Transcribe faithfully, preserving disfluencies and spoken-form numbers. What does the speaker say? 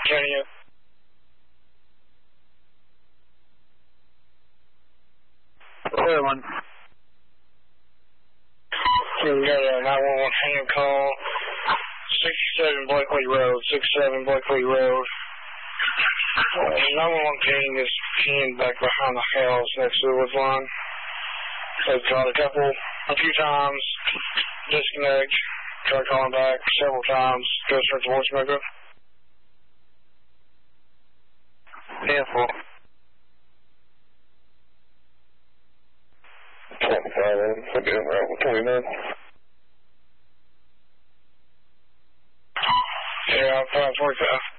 County yet? Clear one. We got a nine one one hand call. sixty-seven Blakely Road, sixty-seven Blakely Road. Uh, nine one one team is pinned back behind the house next to the woods line. They've called a couple, a few times, disconnect, tried calling back several times, goes straight to voicemail. Handful. twenty-five, we'll be around twenty-nine. Yeah, five forty-five.